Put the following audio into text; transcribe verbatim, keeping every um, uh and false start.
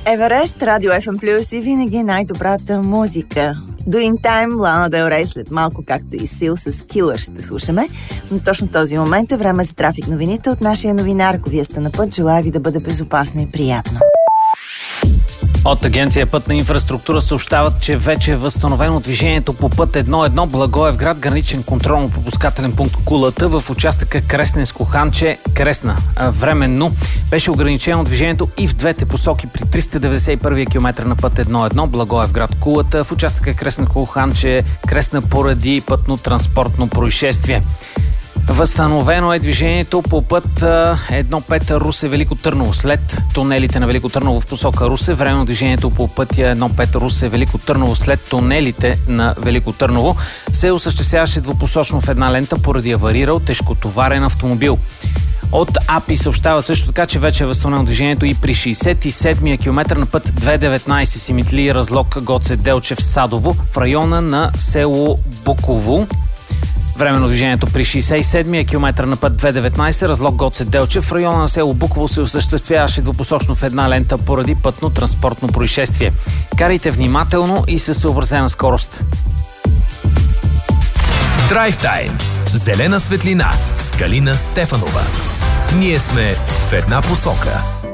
Еверест, Радио Еф Ем Плюс и винаги най-добрата музика. Doing Time, Лана Дел Рей, след малко, както и Сил с Killer ще слушаме. Но точно този момент е време за трафик новините от нашия новинар. Ако вие сте на път, желая ви да бъде безопасно и приятно. От Агенция Пътна инфраструктура съобщават, че вече е възстановено движението по път едно едно Благоевград, граничен контролно-пропускателен пункт Кулата в участъка Кресненско-Ханче Кресна. Временно беше ограничено движението и в двете посоки при триста деветдесет и първи километър на път едно едно Благоевград Кулата в участъка Кресненско-Ханче Кресна поради пътно-транспортно происшествие. Възстановено е движението по път едно пет Русе Велико Търново. След тунелите на Велико Търново в посока Русе, временно движението по пътя едно пет Русе Велико Търново след тунелите на Велико Търново се осъществяваше двупосочно в една лента поради аварирал тежкотоварен автомобил. От АПИ съобщава също така, че вече е възстановено движението и при шейсет и седмия километър на път двеста и деветнадесет Симитли Разлог Гоце Делчев Садово в района на село Буково. Временно движението при шейсет и седмия километър на път двеста и деветнадесет Разлог Гоце Делчев в района на село Буково се осъществяваше двупосочно в една лента поради пътно-транспортно происшествие. Карайте внимателно и със съобразена скорост. Драйв Тайм. Зелена светлина с Галина Стефанова. Ние сме в една посока.